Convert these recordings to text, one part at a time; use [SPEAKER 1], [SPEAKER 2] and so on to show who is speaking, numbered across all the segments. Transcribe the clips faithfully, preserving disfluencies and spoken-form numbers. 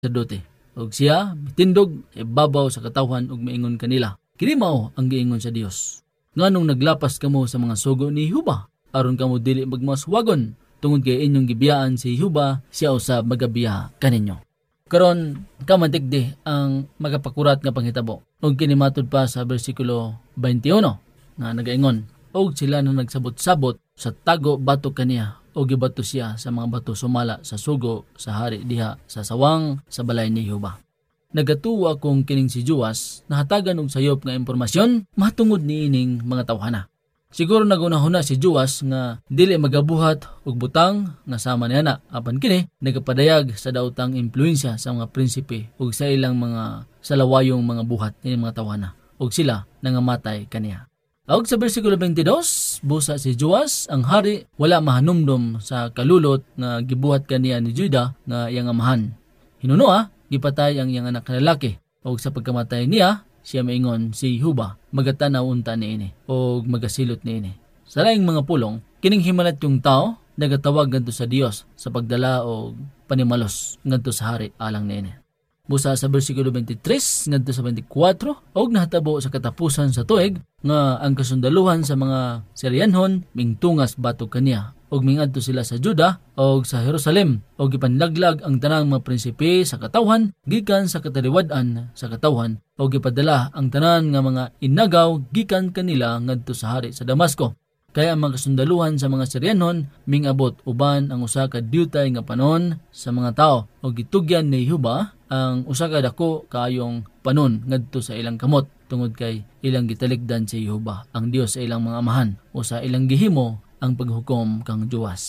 [SPEAKER 1] sacerdote. Og siya mitindog ibabaw sa katawhan ug maingon kanila, kini mao ang giingon sa Dios. Nganong naglapas kamo sa mga sugo ni Jehova, aron kamo dili magmaswagon, tungod kay inyong gibiyaan si Jehova, siya usab magabiya kaninyo. Karon kamantikdi ang magapakurat nga panghitabo. Og kini matud pa sa bersikulo twenty-one nga nagaingon, og sila na nagsabot-sabot sa tago bato kaniya, o gibato siya sa mga bato sumala sa sugo sa hari diha sa sawang sa balay ni Jehova. Nagatuwa kong kining si Joas nahatagan og sayop nga impormasyon matungod niining mga tawhana. Siguro nagunahuna si Joas nga dili magabuhat og butang nga sama niya na, apan kini nagapadayag sa daotang impluwensya sa mga prinsipe ug sa ilang mga salawayong mga buhat ni mga tawhana, ug sila nangamatay kaniya. Og sa bersikulo twenty-two, busa si Joas ang hari wala mahanumdom sa kalulot nga gibuhat kaniya ni Juda nga iyang amahan. Hinunoa, gipatay ang iyang anak na lalaki, og sa pagkamatay niya, siya maingon si Jehova magatanaw unta niini og magasilot niini. Sa laing mga pulong, kining himalat yung tao nagatawag ngadto sa Dios sa pagdala og panimalos ngadto sa hari alang niini. Busa sa bersikulo twenty-three ngadto sa twenty-four, og nahatabo sa katapusan sa tuig nga ang kasundaluhan sa mga Syrianhon mingtungas batok kaniya, og mingadto sila sa Juda og sa Jerusalem, og gipanlaglag ang tanang mga prinsipe sa katawhan gikan sa kataliwad-an sa katawhan, og gipadala ang tanan nga mga inagaw gikan kanila ngadto sa hari sa Damasco. Kaya ang mga kasundaluhan sa mga Syrianhon mingabot uban ang usa ka diyutay nga panon sa mga tao, og gitugyan ni Jehova ang usa ka dako kaayong panon ngadto sa ilang kamot, tungod kay ilang gitalikdan si Jehova ang Dios sa ilang mga amahan, o sa ilang gihimo ang paghukom kang Joas.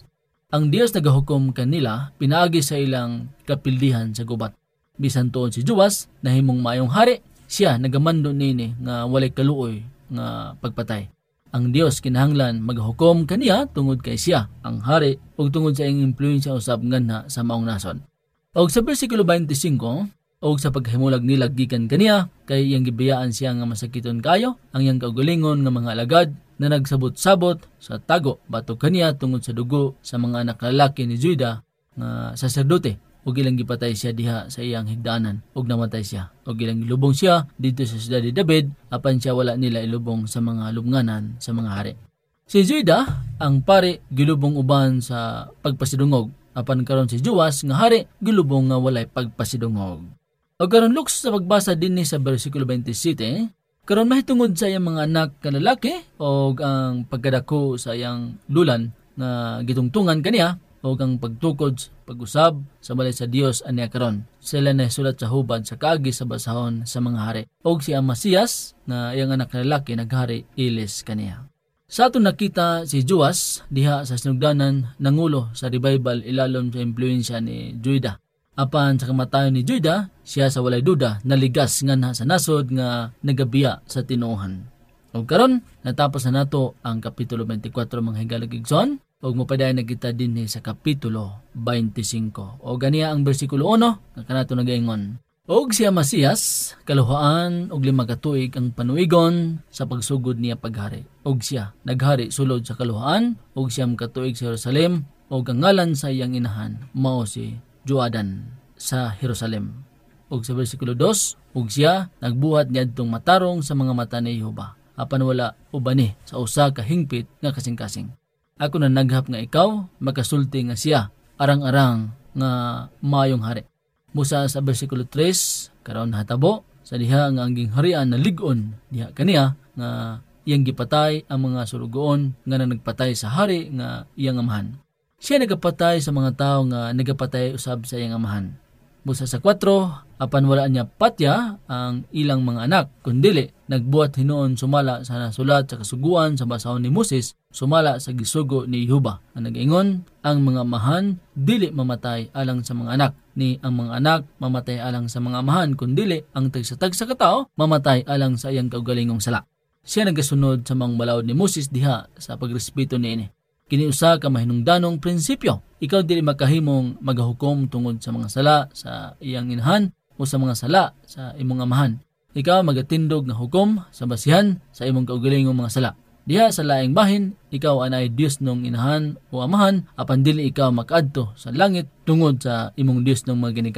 [SPEAKER 1] Ang Dios nagahukom kanila pinaagi sa ilang kapildihan sa gubat. Bisan tuod si Joas nahimong maayong hari, siya nagamando nini nga walay kaluoy nga pagpatay. Ang Dios kinahanglan maghukom kaniya tungod kay siya ang hari ug tungod sa iyang impluwensya usab nganha sa maong nason. Og sa bersikulo twenty-five, og sa paghimulag nila gikan kaniya kay iyang gibiyaan siya nga masakiton kayo ang iyang kaugalingon nga mga alagad na nagsabot-sabot sa tago batok kaniya tungod sa dugo sa mga anak lalaki ni Juda nga saserdote, ug ilang gipatay siya diha sa iyang higdaanan ug namatay siya, ug ilang ilubong siya dito sa siyudad ni David apan siya wala nila ilubong sa mga lubnganan sa mga hari. Si Juda ang pari gilubong uban sa pagpasidungog, apan karon si Joas nga hari gilubong nga walay pagpasidungog. O karon luks sa pagbasa dinhi sa bersikulo twenty-seven, karon mahitungod sa iyang mga anak ka lalaki o ang pagkadako sa iyang lulan na gitungtungan kaniya o ang pagtukod pag-usab sa balay sa Dios aniya karon. Sila na sulat sa hubad sa kaagi sa basahon sa mga hari. Og si Amasiyas na iyang anak na lalaki naghari ilis kaniya. Sa aton nakita si Joas diha sa sinugdanan nangulo sa revival ilalom sa impluwensya ni Juda. Apan sa kamatayon ni Juda, siya sa walay duda naligas nga sa nasod nga nagabiya sa tinuohan. O karon natapos na nato ang kapitulo twenty-four mga higalag-igsoon, og mopadayon na kita dinhi sa kapitulo twenty-five. O ganiya ang bersikulo one nga kanato nagaingon. Og si Amasiyas kaluhaan og lima ka tuig ang panuigon sa pagsugod niya paghari. Og siya naghari sulod sa kaluhaan og siyam ka tuig sa Jerusalem, og ang ngalan sa iyang inahan mao si Joadan sa Jerusalem. Og sa bersikulo two, og siya nagbuhat niadtong matarong sa mga mata ni Jehova, apan wala ubani sa usa ka hingpit nga kasing-kasing. Ako na naghap nga ikaw makasulti nga siya arang-arang nga mayong hari. Musa sa bersikulo three, karon hatabo sa diha nga ang gingharian na lig-on diha kaniya nga iyang gipatay ang mga surugoon nga nagpatay sa hari nga iyang amahan. Siya nagapatay sa mga tao nga nagapatay usab sa iyang amahan. Musa sa four, apan wala niya patya ang ilang mga anak, kundili nagbuhat hinuon sumala sa nasulat sa kasuguan sa basahon ni Moses, sumala sa gisugo ni Jehova. Ang nag-ingon, ang mga amahan dili mamatay alang sa mga anak, ni ang mga anak mamatay alang sa mga amahan, kundili ang tagsa-tagsa ka tao mamatay alang sa iyang kaugalingong sala. Siya nagasunod sa mga balaod ni Moses diha sa pagrespeto niini. Kini usa ka mahinungdanong prinsipyo. Ikaw dili makahimong magahukom tungod sa mga sala sa iyang inahan o sa mga sala sa imong amahan. Ikaw magatindog nga hukom sa basihan sa imong kaugalingong mga sala. Diha sa laing bahin, ikaw anay Dios nung inahan o amahan, apan dili ikaw makaadto sa langit tungod sa imong Dios nung mga ginikanan.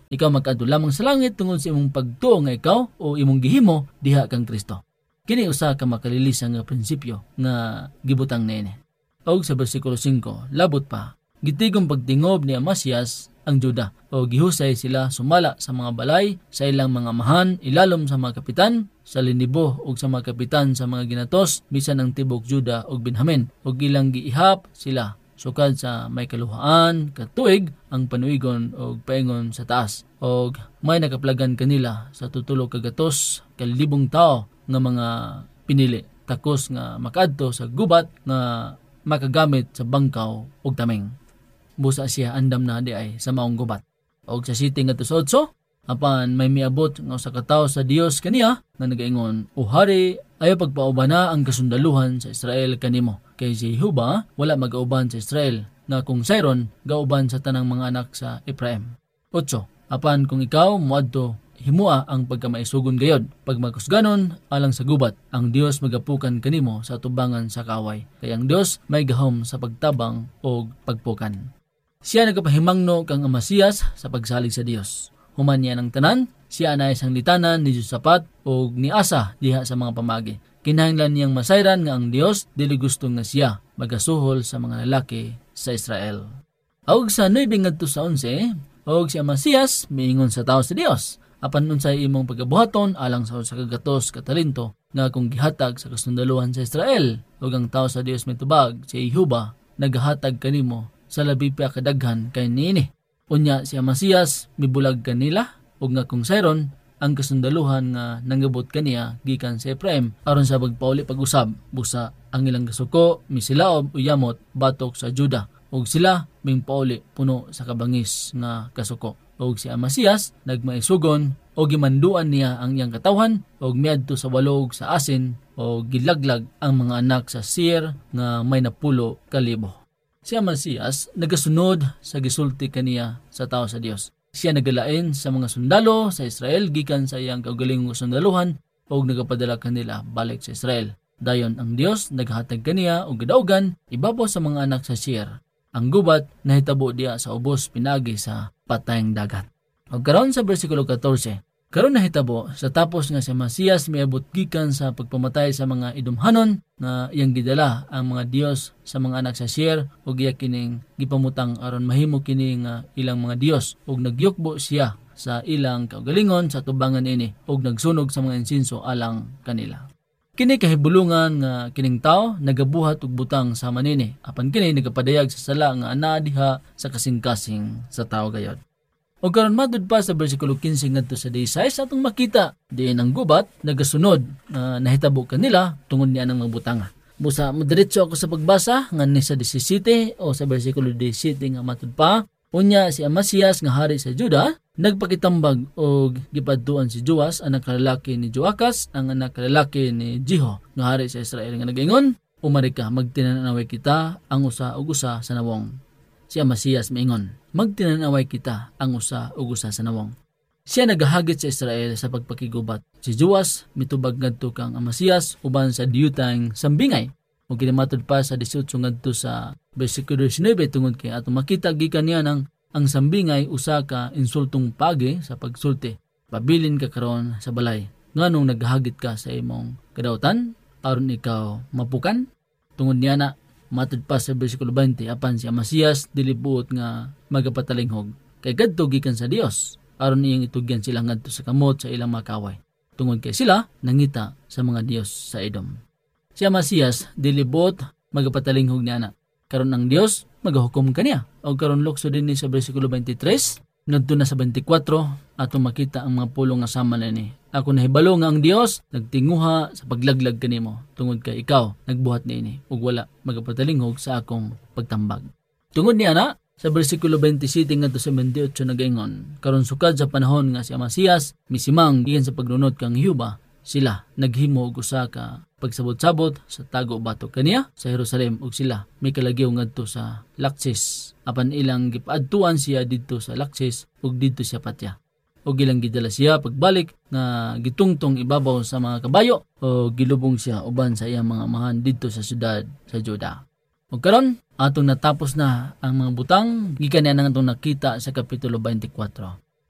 [SPEAKER 1] Ikaw magkaadto lamang sa langit tungod sa imong pagtuo nga ikaw o imong gihimo diha kang Kristo. Kini usa ka makalilisang nga prinsipyo nga gibutang niini. Og sa bersikulo five, labot pa, gitigong pagtingob ni Amasias ang Juda o gihusay sila sumala sa mga balay sa ilang mga mahan, ilalom sa mga kapitan, sa linibo ug sa mga kapitan sa mga ginatos bisan ang tibok Juda ug Benjamin ug ilang giihap sila sukad sa may kaluhaan katuig ang panuigon og paingon sa taas og may nakaplagan kanila sa tutulo ka gatos ka libong tao nga mga pinili takos nga makadto sa gubat nga makagamit sa bangkaw ug tameng. Busa siya andam na di ay sa maong gubat. Og sa siting nga tusodso apan may miabot nga usa ka tawo sa Dios kaniya nga nagaingon, "O hari, ayo pagpaubana ang kasundaluhan sa Israel kanimo. Kay si Jehovah wala mag-auban sa Israel, nga kung sayron gauban sa tanang mga anak sa Ephraim." Otso, apan kung ikaw moadto himua ang pagkamaisugon gayod, pag magkusganon alang sa gubat, ang Dios magapukan kanimo sa tubangan sa kaway. Kay ang Dios may gahom sa pagtabang o pagpukan. Siya nagapahimangno kang Amasias sa pagsalig sa Dios. Human niya ng tanan, siya na isang litanan ni Josapat o ni Asa diha sa mga pamagi. Kinahanglan niyang masayran nga ang Dios dili gusto nga siya magasuhol sa mga lalaki sa Israel. Og sa nine ngadto sa eleven, og si Amasias miingon sa tao sa Dios, apan unsay imong pagabuhaton alang sa usa ka gatos ka talento nga kung gihatag sa kasundaluhan sa Israel, ug ang tao sa Dios mitubag si Jehovah nagahatag kanimo sa labi pa kadaghan kay niini. Unya si Amasias mibulag kanila ug nga kung sayron ang kasundaluhan nga nangabot kaniya gikan sa Ephraim aron sa pagpauli pag-usab busa ang ilang kasuko misilaob uyamot batok sa Juda ug sila mingpauli puno sa kabangis nga kasuko. Og si Amasias nagmaisugon o gimanduan niya ang iyang katawhan og miadto sa walog sa asin o gilaglag ang mga anak sa Seir nga may napulo kalibo. Si Amasias nagasunod sa gisulti kaniya sa tao sa Dios. Siya nagalain sa mga sundalo sa Israel gikan sa iyang kaugalingong sundaluhan og nagapadala kanila balik sa Israel. Dayon ang Dios naghatag kaniya og gidaugan ibabaw sa mga anak sa Seir. Ang gubat nahitabo diya sa ubos pinagi sa patayang dagat. Og karon sa bersikulo fourteen, karon nahitabo sa tapos nga si Amasias miabot gikan sa pagpamatay sa mga Edomhanon nga iyang gidala ang mga Dios sa mga anak sa Seir ug iya kining gipamutang aron mahimo kini nga ilang mga Dios ug nagyukbo siya sa ilang kaugalingon sa tubangan ini ug nagsunog sa mga insinso alang kanila. Kini kahibulungan nga kining tao nagabuhat og butang sa manini apan kini nagapadayag sa sala nga anaa diha sa kasing-kasing sa tao gayod. O karon madud pa sa bersikulo fifteen ngadto sa sixteen atong makita diin ang gubat nagasunod uh, nahitabo kanila tungod niya ng mga butanga. Busa mo diretso ako sa pagbasa nga ni sa seventeen o sa bersikulo seventeen nga matud pa. Unya si Amasias nga hari sa Juda nagpakitambag og gipadtuan si Joas anak kalalaki ni Joakas ang anak kalalaki ni Jeho nga hari sa Israel nga nagaingon, "Umari ka magtinanaway kita ang usa ug usa sa nawong." Si Amasias miingon, "Magtinanaway kita ang usa ug usa sa nawong." Siya nagahagit sa Israel sa pagpakigubat. Si Joas mitubag ngadto kang Amasias uban sa diyutang sambingay. O kinamatod pa sa eighteen ngadto sa bersikulo nineteen tungod kay atong makita gikan niya ng ang sambingay usa ka insultong pagi sa pagsulti. Pabilin ka karon sa balay. Nganong naghagit ka sa imong kadautan aron ikaw mapukan? Tungod niya na matud pa sa bersikulo twenty apan si Amasias dilibuot nga magapatalinghog kay kadto gikan sa Dios aron iyang itugyan sila ngadto sa kamot sa ilang makaway. Tungod kay sila nangita sa mga Dios sa Edom. Si Amasias dilibot magapatalinghog niya na. Karon ang Dios magahukom kaniya. O karon lukso din ni sa bersikulo twenty-three ngadto na sa twenty-four atong makita ang mga pulong nga sama na ni. Ako nahibalo nga ang Dios nagtinguha sa paglaglag kanimo tungod kay ikaw nagbuhat niini ug wala magapatalinghog sa akong pagtambag. Tungod niya na sa bersikulo twenty-seven ngadto sa twenty-eight nagaingon, karon sukad sa panahon nga si Amasias misimang gikan sa paglunod kang Jehovah, sila naghimo og usa ka pagsabot-sabot sa tago batok kaniya sa Jerusalem ug sila may kalagyaw ngadto sa Laksis. Apan ilang gipaadtuan siya didto sa Laksis ug didto siya patya. Ug ilang gidala siya pagbalik nga gitungtong ibabaw sa mga kabayo o gilubong siya uban sa iyang mga amahan didto sa syudad sa Juda. Ug karon atong natapos na ang mga butang gikan niya nang atong nakita sa kapitulo twenty-four.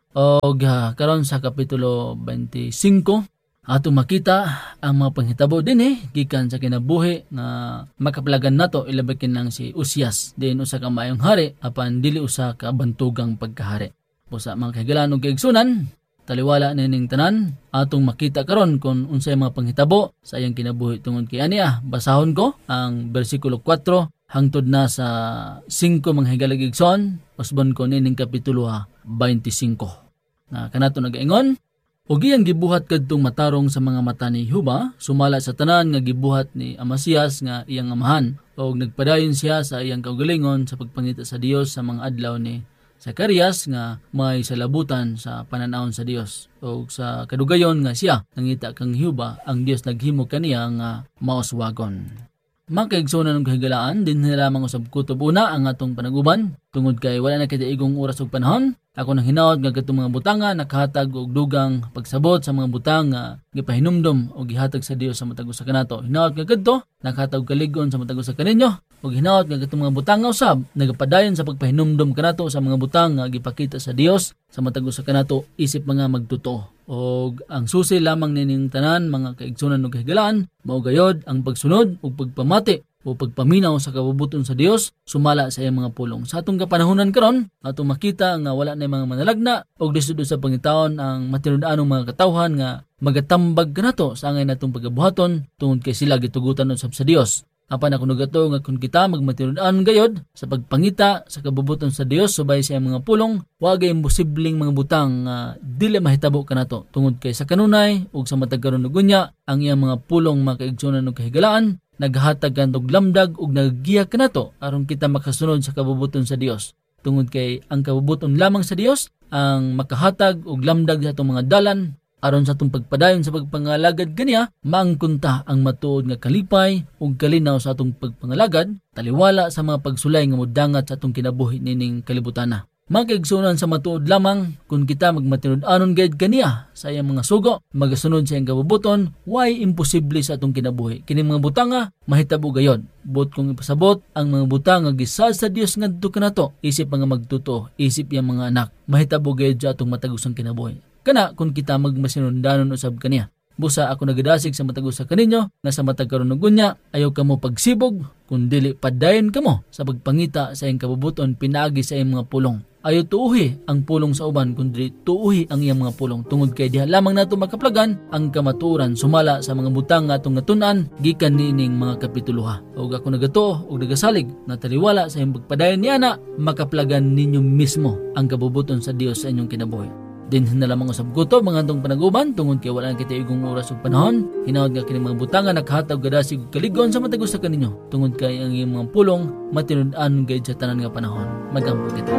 [SPEAKER 1] O uh, karon sa Kapitulo twenty-five, ato makita ang mga panghitabo din eh, gikan sa kinabuhi nga makaplagan nato ilabakin lang si Uzias, din usa ka maayong hari, apan dili usa ka bantugang pagkahari. Busa mga kahigalan ug kaigsunan, taliwala nining tanan, atong makita karon kung unsay mga panghitabo sa iyang kinabuhi tungod kay aniya. Basahon ko ang bersikulo four hangtod na sa five mga higalag igsoon, usbon ko nining Kapitulo twenty-five. Na kanato nagaingon, ug iyang gibuhat kadtong matarong sa mga mata ni Jehovah, sumala sa tanan nga gibuhat ni Amasias nga iyang amahan, ug nagpadayon siya sa iyang kaugalingon sa pagpangita sa Dios sa mga adlaw ni Zacarias nga may salabutan sa pananawon sa Dios, ug sa kadugayon nga siya nangita kang Jehovah ang Dios naghimo kaniya nga mauswagon. Makaigsunan ng kahigalaan, din na lamang usab kutob una ang atong panaguban, tungod kay wala na kitaigong oras ug panahon. Ako nang hinaot nga katong mga butanga nakahatag og dugang pagsabot sa mga butang nga gipahinumdom o gihatag sa Dios sa matag usa kanato. Hinaot nga kadto nakahatag kaligon sa matag usa kaninyo, ug hinaot nga katong mga butanga usab nagapadayon sa pagpahinumdom kanato sa mga butang nga gipakita sa Dios sa matag usa kanato isip mga magtutoo. Og ang susi lamang nining tanan mga kaigsunan ug kahigalaan mao gayod ang pagsunod ug pagpamati o pagpaminaw sa kabubuton sa Dios sumala sa iyang mga pulong. Sa atong kapanahunan karon, atong makita nga wala na mga manalagna og lisod sa pangitaon ang matinud-anong mga katawhan nga magatambag kanato sa angay natong pagabuhaton tungod kay sila gitugutan usab sa Dios. Apan ako nagato nga kung kita magmatinud-an gayod sa pagpangita sa kabubuton sa Dios subay sa iyang mga pulong, wa gay imposibleng mga butang nga uh, dili mahitabo kanato tungod kay sa kanunay ug sa matag karon ug unya ang iyang mga pulong makaigsunan ug kahigalaan naghatag og lamdag ug naggiya kanato aron kita makasunod sa kabubuton sa Dios. Tungod kay ang kabubuton lamang sa Dios ang makahatag og lamdag sa atong mga dalan aron sa atong pagpadayon sa pagpangalagad kaniya, maangkunta ang matuod nga kalipay ug kalinaw sa atong pagpangalagad, taliwala sa mga pagsulay nga modangat sa atong kinabuhi nining kalibutana. Makaigsunan sa matuod lamang kung kita magmatinud-anon gayud kaniya sa iyang mga sugo, magasunod sa iyang kabubuton, way imposible sa atong kinabuhi. Kini mga butanga mahitabo gayod. Bot kung ipasabot ang mga butanga gisad sa Dios ngadto kanato, isip mga magtuto, isip yang mga anak, mahitabo gayud sa atong matagusang kinabuhi. Kana kung kita magmasinundanon usab kaniya. Busa ako nagadasig sa matag usa kaninyo nga sa matag karon ug unya ayaw kamo pagsibog kun dili padayon kamo sa pagpangita sa iyang kabubuton pinaagi sa iyang mga pulong. Ayaw tuuhi ang pulong sa uban kundi tuuhi ang iyang mga pulong tungod kay diha lamang nato makaplagan ang kamaturan sumala sa mga butang nga atong natun-an gikan nining mga kapituloha. Ug ako nagato ug nagasalig na taliwala sa iyang pagpadayon niana makaplagan ninyo mismo ang kabubuton sa Dios sa inyong kinabuhi. Din na lamang usab kutob mga antong panaguban tungod kay wala na kita igong oras ug panahon. Hinaot nga kini mga butanga naghatag gadasig ug kaligon sa matag usa kaninyo tungod kay ang iyong mga pulong matinud-an gayud sa tanan nga panahon. Magampo kita.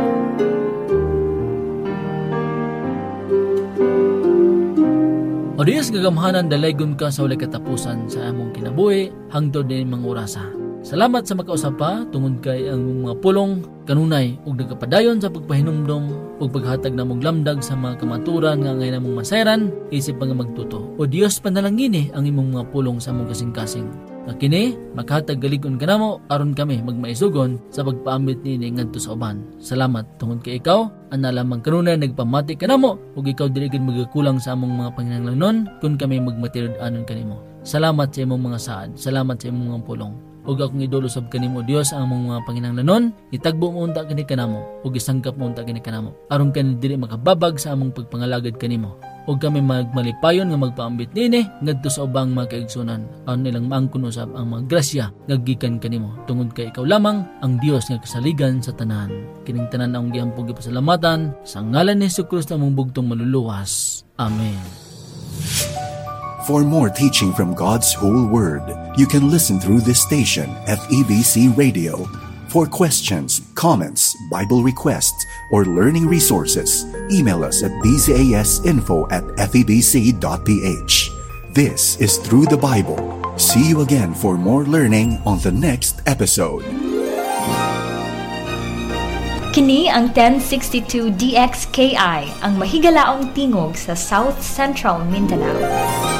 [SPEAKER 1] O Diyos gagamhanan dalaygon ka sa walay katapusan sa among kinabuhi hangtod din mga orasa. Salamat sa makausap pa tungod kay ang mga pulong kanunay ug nagapadayon sa pagpahinumdom ug paghatag na mong lamdag sa mga kamaturan nga ngayon namong masayran isip mga magtuto. O Dios panalangini ang imong mga pulong sa among kasing-kasing. Nga kini makahatag galigon kanamo aron kami magmaisugon sa pagpaambit nini ngadto sa uban. Salamat tungod kay ikaw ana lamang kanunay nagpamati kanamo ug ikaw dili gid magakulang sa among mga panginahanglanon kun kami magmatirud-anon kanimo. Salamat sa imong mga saad. Salamat sa imong mga pulong. Ug akong idolo sab kanimo Dios ang among mga panginahanglanon, itagbo mo unta kini kanamo ug isangkap mo unta kini kanamo aron kani dili makababag sa among pagpangalagad kanimo. Ug kami magmalipayon nga magpaambit nini ngadto sa ubang mga kaigsunan aron nilang maangkon usab ang mga grasya nga gikan kanimo tungod kay ikaw lamang ang Dios nga kasaligan sa tanan. Kining tanan ang giampog gipasalamatan sa ngalan ni Jesucristo among bugtong maluluwas. Amen.
[SPEAKER 2] For more teaching from God's whole Word, you can listen through this station, F E B C Radio. For questions, comments, Bible requests, or learning resources, email us at b c a s info at f e b c dot p h. This is Through the Bible. See you again for more learning on the next episode.
[SPEAKER 3] Kini ang ten sixty-two D X K I, ang mahigalaong tingog sa South Central Mindanao.